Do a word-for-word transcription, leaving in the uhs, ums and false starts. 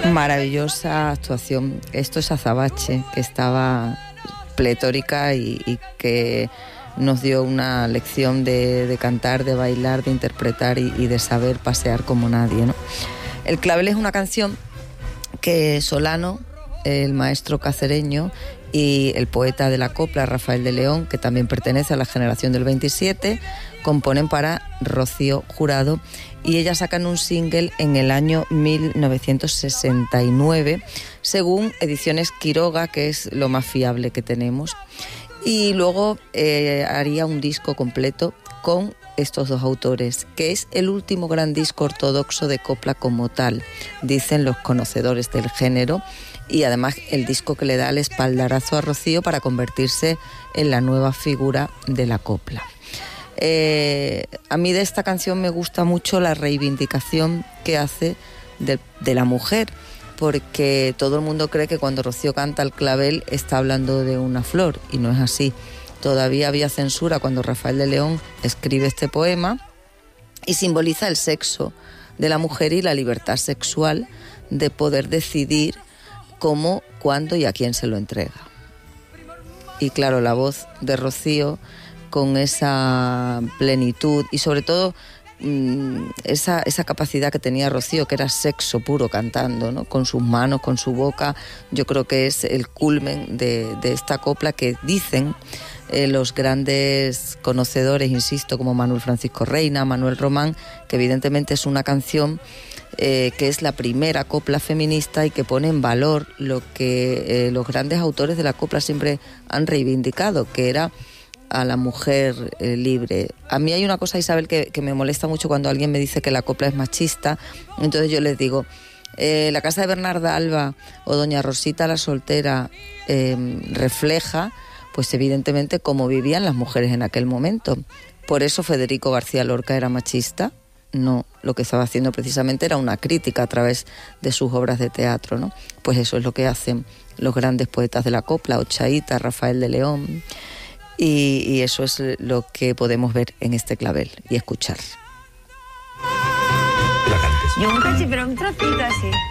Maravillosa actuación. Esto es Azabache, que estaba pletórica y, y que nos dio una lección de, de cantar, de bailar, de interpretar y, y de saber pasear como nadie, ¿no? El clavel es una canción que Solano, el maestro cacereño, y el poeta de la copla, Rafael de León, que también pertenece a la generación del veintisiete, componen para Rocío Jurado, y ellas sacan un single en el año mil novecientos sesenta y nueve, según Ediciones Quiroga, que es lo más fiable que tenemos. Y luego eh, haría un disco completo con estos dos autores, que es el último gran disco ortodoxo de copla como tal, dicen los conocedores del género, y además el disco que le da el espaldarazo a Rocío para convertirse en la nueva figura de la copla. Eh, a mí de esta canción me gusta mucho la reivindicación que hace de, de la mujer, porque todo el mundo cree que cuando Rocío canta el clavel está hablando de una flor, y no es así. Todavía había censura cuando Rafael de León escribe este poema, y simboliza el sexo de la mujer y la libertad sexual de poder decidir cómo, cuándo y a quién se lo entrega. Y claro, la voz de Rocío, con esa plenitud y sobre todo mmm, esa, esa capacidad que tenía Rocío, que era sexo puro cantando, ¿no? Con sus manos, con su boca, yo creo que es el culmen de, de esta copla que dicen eh, los grandes conocedores, insisto, como Manuel Francisco Reina, Manuel Román, que evidentemente es una canción Eh, que es la primera copla feminista y que pone en valor lo que eh, los grandes autores de la copla siempre han reivindicado, que era a la mujer eh, libre. A mí hay una cosa, Isabel, que, que me molesta mucho cuando alguien me dice que la copla es machista. Entonces yo les digo, eh, la casa de Bernarda Alba o Doña Rosita la soltera eh, refleja, pues evidentemente, cómo vivían las mujeres en aquel momento. Por eso Federico García Lorca era machista. No, lo que estaba haciendo precisamente era una crítica a través de sus obras de teatro, ¿no? Pues eso es lo que hacen los grandes poetas de la copla, Ochaíta, Rafael de León, y, y eso es lo que podemos ver en este clavel y escuchar. La cantes. Yo un cachi, pero un trocito así.